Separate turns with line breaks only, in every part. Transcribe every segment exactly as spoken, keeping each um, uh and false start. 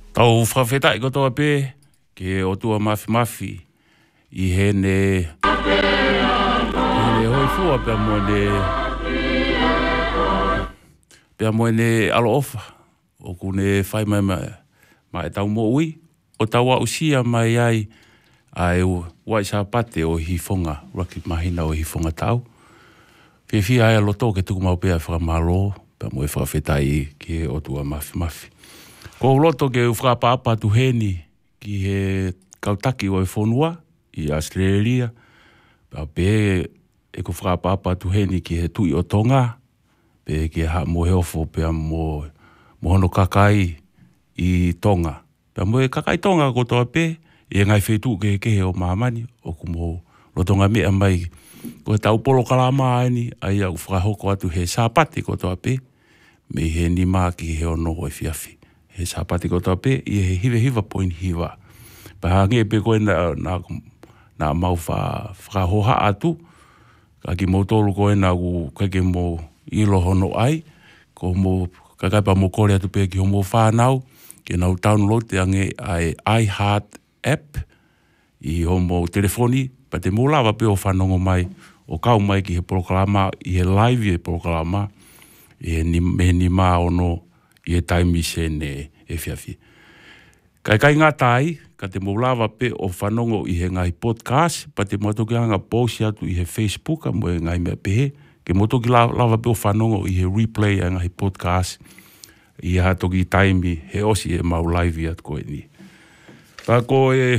Tau whawhetai kotoa pē, ke o tua mafi mafi, i hene, hene hoi fua pia moene, pia moene alo ofa, o kune whai mai mai, mai tau mo ui, o tau a usia mai ai, ai wai sa pate o hifonga, raki mahina o hifonga tau. Pia fia ai alo tō ke tuku mau pia whakamalo, pia moe whawhetai ke o tua mafi mafi. Ko loto ke whakapapa tu heni ki he kautaki o e whonua i Australia. Pea pe e ko whakapapa tu heni ki he tui o Tonga. Pe ke ha mo he ofo pea mo, mo hono kakai i Tonga. Pea mo e kakai Tonga ko toa pe i e ngai whetu ke ke he o maamani o kumo lotonga mea mai. Ko he tau polo kalama aini ai au whakahoko atu he sāpati ko toa pe. Me he ni maa ki he ono o e fiafi. He sāpati ko tau pe, i he hiwe hiwa poin hiwa. Paha nge pe koe na, na, na mau wha, whakahoha atu. Ka ki mo tolu koe na ku kake mo ilo hono ai. Ko mo kakaipa mo kore atu pe ki homo whanau. Ke nau download te ange ai iHeart app. I homo telefoni. Pa te mo lawa pe o whanongo mai. O kau mai ki he proklama. I he live i he proklama. I he ni, me ni maa ono. I e taimi se ne e whiawhi. Kai kai ngā tai, ka te moulawa pe o whanongo i he ngai podcast, pa te motoki anga post atu i he Facebook, a mo e ngai mea pehe, ke motoki lawa pe o whanongo i he replay a ngai podcast, i ha toki taimi he osi e mau live atu koe ni. Pa ko e,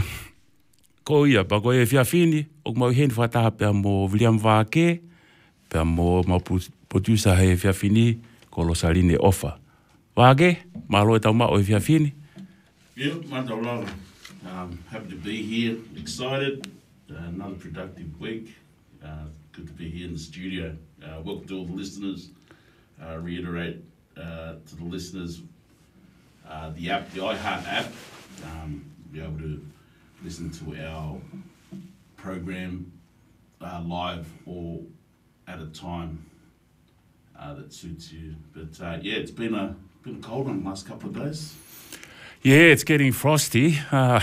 ko ia, pa ko e whiawhini, o mau heni whataha pe mo William Vake, pe mo mau producer he whiawhini, ko lo sarine ofa. Wage, malo e tau mao e whiawhini.
Yeah, mata ora. Um, happy to be here, excited. Uh, another productive week. Uh, good to be here in the studio. Uh, welcome to all the listeners. Uh, reiterate uh, to the listeners uh, the app, the iHeart app. Um, be able to listen to our program uh, live or at a time uh, that suits you. But uh, yeah, it's been a been a cold one the last couple of days.
Yeah, it's getting frosty. Uh,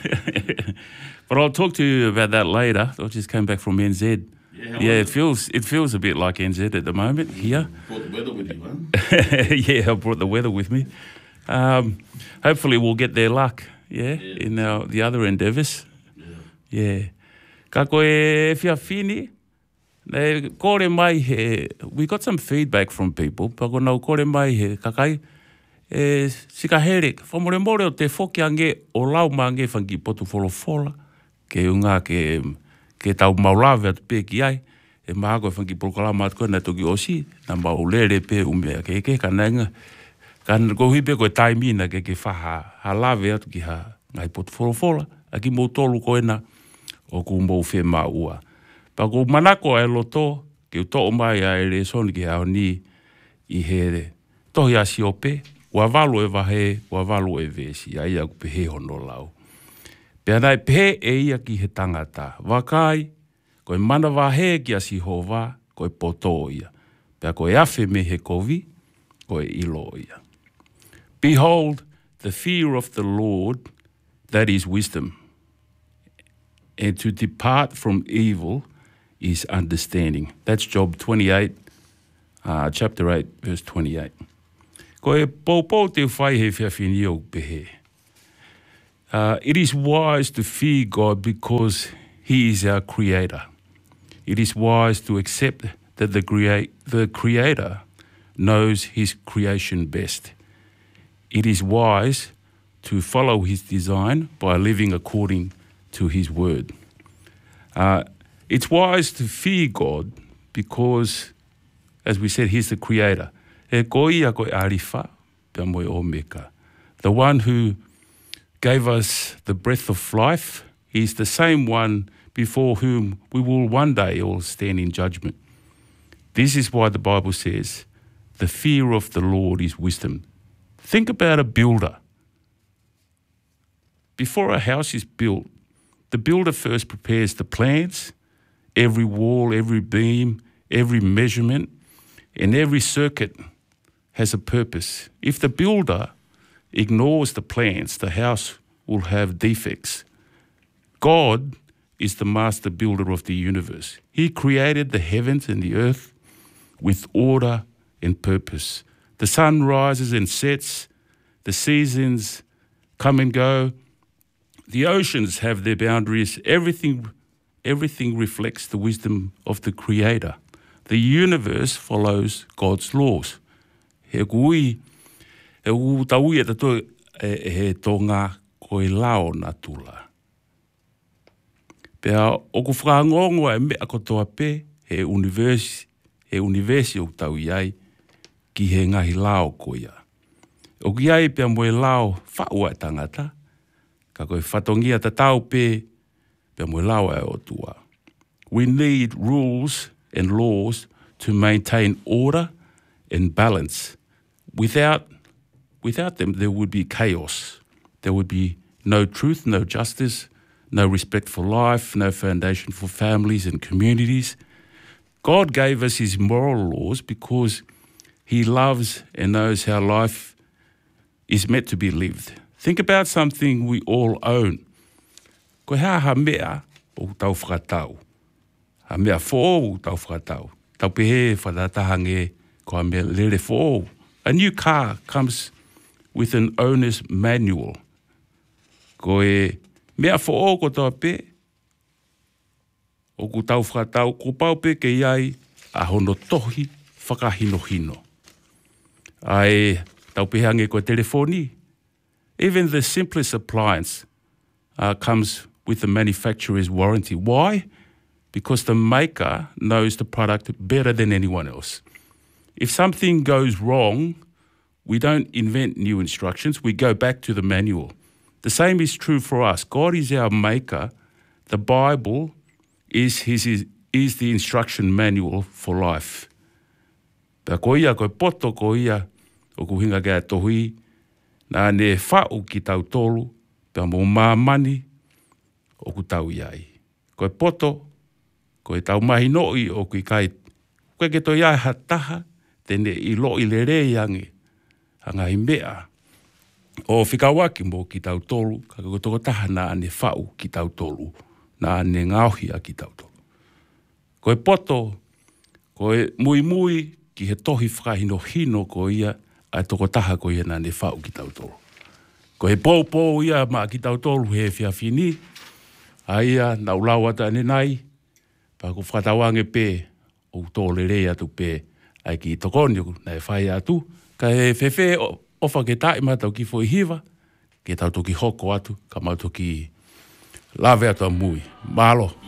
but I'll talk to you about that later. I just came back from N Z.
Yeah,
yeah it feels it feels a bit like N Z at the moment here.
Brought the weather with you, huh?
Yeah, I brought the weather with me. Um, hopefully we'll get their luck, yeah, yeah. in our, the other endeavours.
Yeah.
Yeah. Ka koe whiawhini. Ne, kore mai he, we got some feedback from people, pa ko nau kore mai he kakai, e sika here, whamore more o te whoki ange o lau mange whangi potu wholofola, ke unga ke, ke tau maulawe atu pe ki ai, e maago e whangi proklama atu koe na toki osi, na maulere pe umea ke ke ka nenga, ka kohi pe koe taimina ke ke whaha, ha lawe atu ki ha ngai potu wholofola, a ki mou tolu koe na o ku mou whe maua. Pa ko manako e loto, ke uto o mai a ere soni ki hao ni i here. Tohi asi o pe, ua walu e wahe, ua walu e vesi, a ia ku pehe hono lau. Pea nai pehe e ia ki he tangata. Wakai, koe mana wahe ki asi hova, koe poto ia. Pea koe afe me he kovi, koe ilo ia. Behold, the fear of the Lord, that is wisdom. And to depart from evil is understanding. That's Job twenty-eight, uh, chapter eight, verse twenty-eight. Ko e pōpō te whai he whiawhini o pehe. Uh, it is wise to fear God because He is our Creator. It is wise to accept that the, create, the Creator knows His creation best. It is wise to follow His design by living according to His word. Uh, it's wise to fear God because, as we said, He's the Creator. E koia koe arifa, pia moe o meka. The one who gave us the breath of life, He's the same one before whom we will one day all stand in judgment. This is why the Bible says, the fear of the Lord is wisdom. Think about a builder. Before a house is built, the builder first prepares the plans, every wall, every beam, every measurement, and every circuit has a purpose. If the builder ignores the plans, the house will have defects. God is the master builder of the universe. He created the heavens and the earth with order and purpose. The sun rises and sets, the seasons come and go, the oceans have their boundaries, everything, everything reflects the wisdom of the Creator. The universe follows God's laws. He kui, he u taui e tato he tonga koe lao na tula. Pea o ku whakangongo e mea kotoa pe he universi, he universi o tau iai ki he ngahi lao koia. O ki ai pea moe lao whaua e tangata, ka koe whatongia ta tau pe pea moe lao e o tua. We need rules and laws to maintain order and balance. Without, without them, there would be chaos. There would be no truth, no justice, no respect for life, no foundation for families and communities. God gave us his moral laws because he loves and knows how life is meant to be lived. Think about something we all own. Ko hea ha mea o tau whakatau. Ha mea fō o tau whakatau. Tau pehe whadatahange ko ha mea lere fō. A new car comes with an owner's manual. Ko e mea fō ko tau pe. O ku tau whakatau ko pau pe ke iai a hono tohi whakahino hino. Ai tau pehange ko telefoni. Even the simplest appliance uh, comes with the manufacturer's warranty. Why? Because the maker knows the product better than anyone else. If something goes wrong, we don't invent new instructions, we go back to the manual. The same is true for us. God is our maker. The Bible is, his, is, is the instruction manual for life. Pea ko ia koe poto ko ia o ku hinga kia tohui, nā ne whau ki tau tolu, pea mō māmani o ku tau iai. Koe poto, koe tau mahi noi o kui kai, koe ke to iai ha taha, tene i lo i le re iange, hanga i mea. O whikawaki mō ki tau tolu, ka koe toko taha nā ne whau ki tau tolu, nā ne ngauhia ki tau tolu. Koe poto, koe mui mui ki he tohi whakahino hino ko ia, ai toko taha ko ia nā ne whau ki tau tolu. Ko he pō pō ia mā ki tau tolu he whiawhini, a ia nau lau ata ane nai, pa ko whakatawange pē, o tōle re atu pē, ai ki tokoni nei whai atu, ka he whewhe ofa ke tae mātau ki fo i hiwa, ke tau toki hoko atu, ka mau toki lawe atu a mui. Malo.